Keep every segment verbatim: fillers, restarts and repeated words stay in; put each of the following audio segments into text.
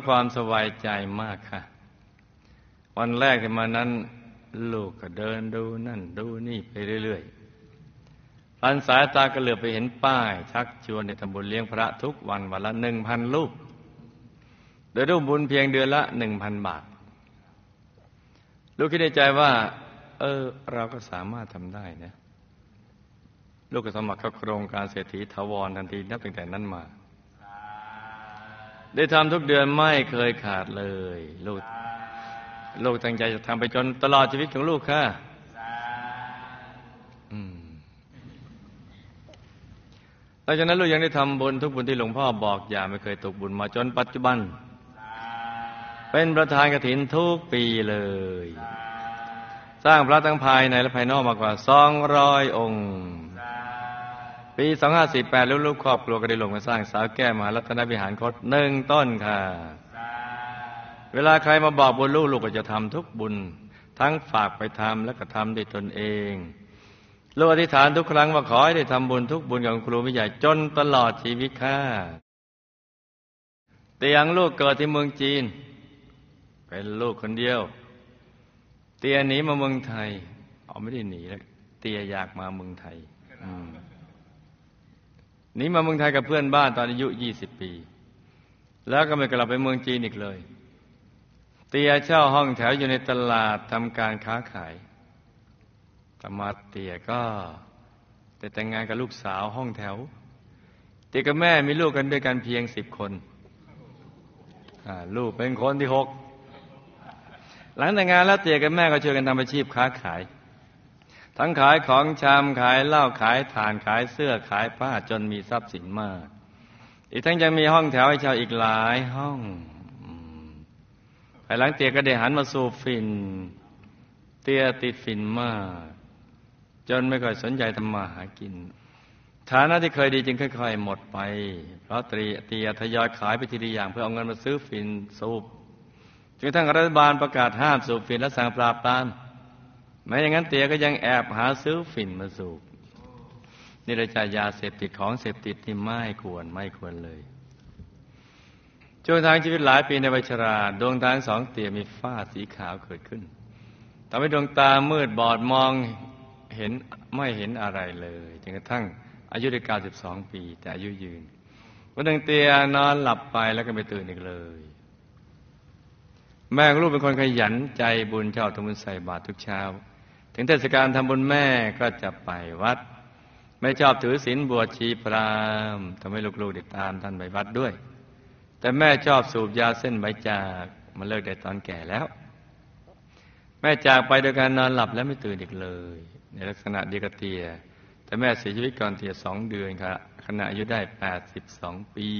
ความสบายใจมากค่ะวันแรกที่มานั้นลูกก็เดินดูนั่นดูนี่ไปเรื่อยๆพันสายตาก็เหลือบไปเห็นป้ายชักชวนในทำบุญเลี้ยงพระทุกวันวันละหนึ่งพันรูปโดยร่วมบุญเพียงเดือนละหนึ่งพันบาทลูกคิดในใจว่าเออเราก็สามารถทำได้นะลูกก็สมัครเข้าโครงการเศรษฐีถาวรทันทีนับตั้งแต่นั้นมาได้ทำทุกเดือนไม่เคยขาดเลยลูกลูกตั้งใจจะทำไปจนตลอดชีวิตของลูกค่ะอืมหลังจากนั้นลูกยังได้ทำบุญทุกบุญที่หลวงพ่อบอกอย่าไม่เคยตกบุญมาจนปัจจุบันเป็นประธานกฐินทุกปีเลยสร้างพระทั้งภายในและภายนอกมากกว่าสองร้อยองค์ปีสองพันห้าร้อยสี่สิบแปดลูกๆครอบครัวก็ได้ลงมาสร้างเสาแก้วมหารัตนวิหารคตหนึ่งต้นค่ะเวลาใครมาบอกบุญลูกลูกก็จะทำทุกบุญทั้งฝากไปทำและก็ทำด้วยตนเองลูกอธิษฐานทุกครั้งว่าขอให้ได้ทำบุญทุกบุญกับครูวิใหญ่จนตลอดชีวิตค่ะแต่ยังลูกเกิดที่เมืองจีนเป็นลูกคนเดียวเตียหนีมาเมืองไทยเอาไม่ได้หนีแล้วเตียอยากมาเมืองไทยหนีมาเมืองไทยกับเพื่อนบ้านตอนอายุยี่สิบปีแล้วก็ไม่กลับไปเมืองจีนอีกเลยเตียเช่าห้องแถวอยู่ในตลาดทำการค้าขายต่อมาเตียก็ได้แต่งงานกับลูกสาวห้องแถวเตียกับแม่มีลูกกันด้วยกันเพียงสิบคนลูกเป็นคนที่หกหลังแต่งงานแล้วเตียกับแม่ก็ช่วยกันทำอาชีพค้าขายทั้งขายของชำขายเหล้าขายถ่านขายเสื้อขายผ้าจนมีทรัพย์สินมากอีกทั้งยังมีห้องแถวให้เช่าอีกหลายห้องภายหลังเตียก็ได้หันมาสูบฝิ่นเตียติดฝิ่นมากจนไม่ค่อยสนใจทำมาหากินฐานะที่เคยดีจึงค่อยๆหมดไปเพราะเตียทยอยขายไปทีละอย่างเพื่อเอาเงินมาซื้อฝิ่นสูบจนกระทั่งรัฐบาลประกาศห้ามสูบฝิ่นและสั่งปราบปรามแม้อย่างนั้นเตียก็ยังแอบหาซื้อฝิ่นมาสูบนี่เลยจ่ายยาเสพติดของเสพติดที่ไม่ควรไม่ควรเลยช่วงทางชีวิตหลายปีในวัยชราดวงตาทั้งสองเตียมีฝ้าสีขาวเกิดขึ้นทำให้ดวงตามืดบอดมองเห็นไม่เห็นอะไรเลยจนกระทั่งอายุได้เก้าสิบสองปีแต่อายุยืนวันหนึ่งเตียนอนหลับไปแล้วก็ไม่ตื่นอีกเลยแม่ของลูกเป็นคนขยันใจบุญชอบทำบุญใส่บาตรทุกเช้าถึงเทศกาลทำบุญแม่ก็จะไปวัดไม่ชอบถือศีลบวชชีพราหมณ์ทำให้ลูกๆได้ตามท่านไปวัดด้วยแต่แม่ชอบสูบยาเส้นใบจากมันเลิกได้ตอนแก่แล้วแม่จากไปโดยการนอนหลับและไม่ตื่นอีกเลยในลักษณะเดียวกับเตียแต่แม่เสียชีวิตก่อนเตียสองเดือนค่ะขณะอายุได้แปดสิบสองปี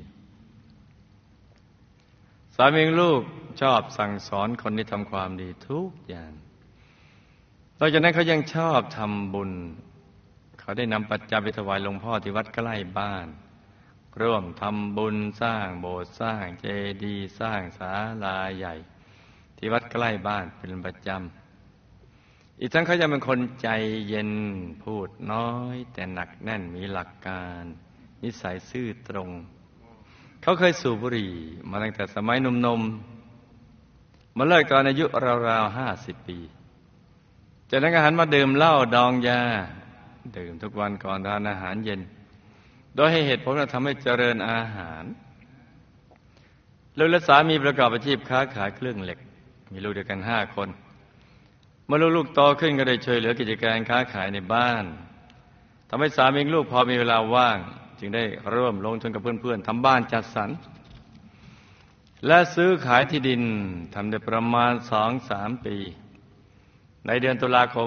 สามีลูกชอบสั่งสอนคนที่ทำความดีทุกอย่างนอกจากนั้นเขายังชอบทำบุญเขาได้นำปัจจัยไปถวายหลวงพ่อที่วัดใกล้บ้านร่วมทำบุญสร้างโบสถ์สร้างเจดีย์สร้างศาลาใหญ่ที่วัดใกล้บ้านเป็นประจำอีกทั้งเขายังเป็นคนใจเย็นพูดน้อยแต่หนักแน่นมีหลักการนิสัยซื่อตรงเขาเคยสูบบุหรี่มาตั้งแต่สมัยหนุ่มๆมาเลิกตอนอายุราวๆห้าสิบปีจากนั้นก็หันมาดื่มเหล้าดองยาดื่มทุกวันก่อนทานอาหารเย็นโดยให้เหตุผลว่าทำให้เจริญอาหารลูกและสามีประกอบอาชีพค้าขายเครื่องเหล็กมีลูกด้วยกันห้าคนเมื่อลูกๆโตขึ้นก็ได้ช่วยเหลือกิจการค้าขายในบ้านทำให้สามีลูกพอมีเวลาว่างจึงได้ร่วมลงทุนกับเพื่อนๆทำบ้านจัดสรรและซื้อขายที่ดินทำได้ประมาณ สองถึงสาม ปีในเดือนตุลาคม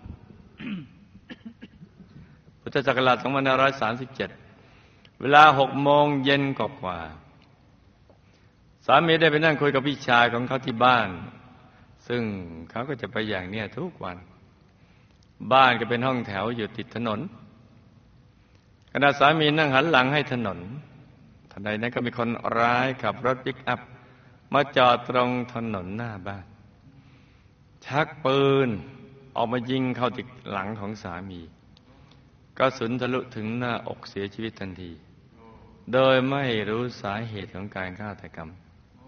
พุทธศักราช สองพันห้าร้อยสามสิบเจ็ด เวลา หก โมงเย็นกว่าๆสามีได้ไปนั่งคุยกับพี่ชายของเขาที่บ้านซึ่งเขาก็จะไปอย่างเนี้ยทุกวันบ้านก็เป็นห้องแถวอยู่ติดถนนขณะสามีนั่งหันหลังให้ถนนทันใดนั้นก็มีคนร้ายขับรถปิกอัพมาจอดตรงถนนหน้าบ้านชักปืนออกมายิงเข้าที่หลังของสามีกระสุนทะลุถึงหน้าอกเสียชีวิตทันทีโดยไม่รู้สาเหตุของการฆาตกรรม